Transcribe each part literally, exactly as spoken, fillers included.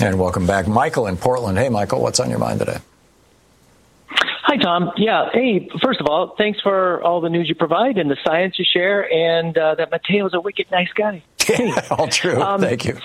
And welcome back, Michael in Portland. Hey, Michael, what's on your mind today? Hi, Tom. Yeah. Hey, first of all, thanks for all the news you provide and the science you share, and uh, that Mateo's a wicked nice guy. Hey. All true. Um, Thank you.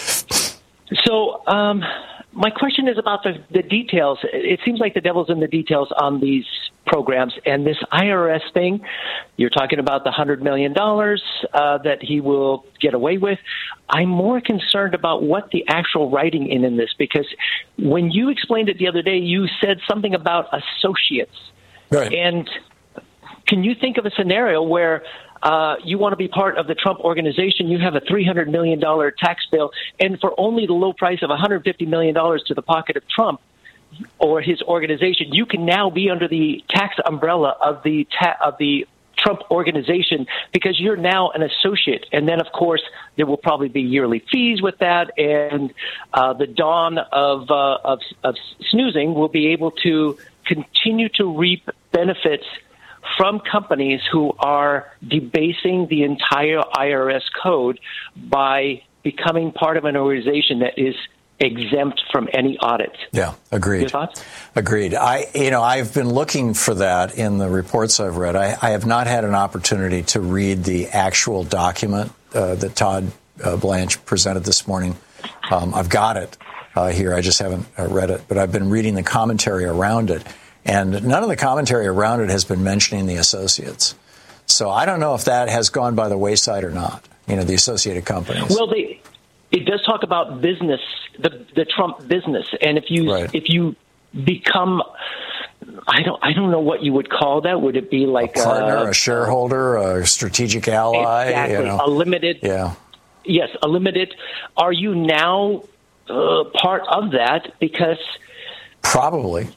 So um, my question is about the, the details. It seems like the devil's in the details on these programs, and this I R S thing, you're talking about the one hundred million dollars uh, that he will get away with. I'm more concerned about what the actual writing in, in this, because when you explained it the other day, you said something about associates. Right. And can you think of a scenario where uh, you want to be part of the Trump organization, you have a three hundred million dollars tax bill, and for only the low price of one hundred fifty million dollars to the pocket of Trump or his organization, you can now be under the tax umbrella of the ta- of the Trump organization because you're now an associate. And then, of course, there will probably be yearly fees with that, and uh, the dawn of, uh, of of snoozing will be able to continue to reap benefits from companies who are debasing the entire I R S code by becoming part of an organization that is exempt from any audit. Yeah, agreed. Your thoughts? Agreed. I, you know, I've been looking for that in the reports I've read. I, I have not had an opportunity to read the actual document uh, that Todd uh, Blanche presented this morning. Um, I've got it uh, here. I just haven't uh, read it, but I've been reading the commentary around it, and none of the commentary around it has been mentioning the associates. So I don't know if that has gone by the wayside or not. You know, the associated companies. Well, they. It does talk about business, the the Trump business, and if you right. if you become, I don't I don't know what you would call that. Would it be like a partner, a, a shareholder, a strategic ally? Exactly, you know. a limited. Yeah. Yes, a limited. Are you now uh, part of that? Because probably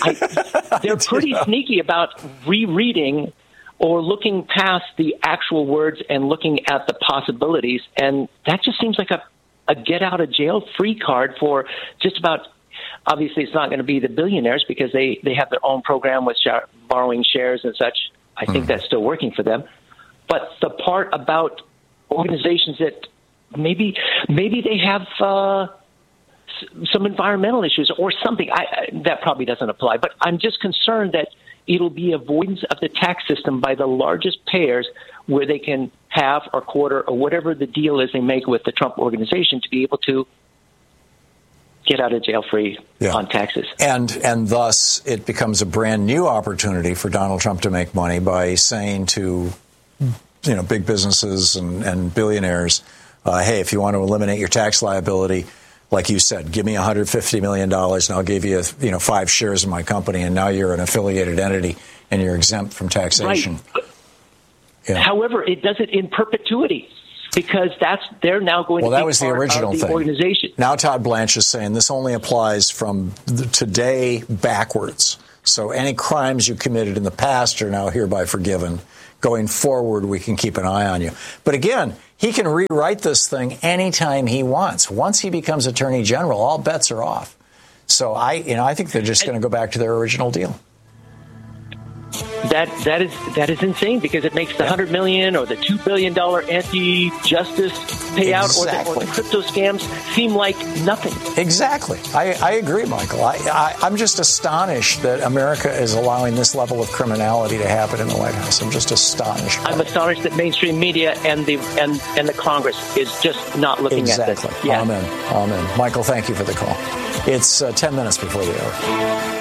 I, they're pretty sneaky about rereading or looking past the actual words and looking at the possibilities, and that just seems like a a get-out-of-jail-free card for just about, obviously it's not going to be the billionaires because they, they have their own program with sh- borrowing shares and such. I think mm. that's still working for them. But the part about organizations that maybe maybe they have uh, s- some environmental issues or something, I, I, that probably doesn't apply. But I'm just concerned that it'll be avoidance of the tax system by the largest payers where they can have or quarter or whatever the deal is they make with the Trump organization to be able to get out of jail free yeah. on taxes. And and thus it becomes a brand new opportunity for Donald Trump to make money by saying to, you know, big businesses and, and billionaires, uh, hey, if you want to eliminate your tax liability, like you said, give me one hundred fifty million dollars and I'll give you, you know, five shares in my company, and now you're an affiliated entity and you're exempt from taxation. Right. Yeah. However, it does it in perpetuity because that's they're now going well, to be that was part the original of the thing. Organization. Now Todd Blanche is saying this only applies from the today backwards. So any crimes you committed in the past are now hereby forgiven. Going forward, we can keep an eye on you. But again, he can rewrite this thing anytime he wants. Once he becomes Attorney General, all bets are off. So I, you know, I think they're just going to go back to their original deal. That that is that is insane because it makes the yeah. hundred million or the two billion dollar anti-justice payout exactly. or, the, or the crypto scams seem like nothing. Exactly, I, I agree, Michael. I, I I'm just astonished that America is allowing this level of criminality to happen in the White House. I'm just astonished. I'm astonished that mainstream media and the and, and the Congress is just not looking exactly. at this. Exactly. Yeah. Amen. Amen. Michael, thank you for the call. It's uh, ten minutes before the hour.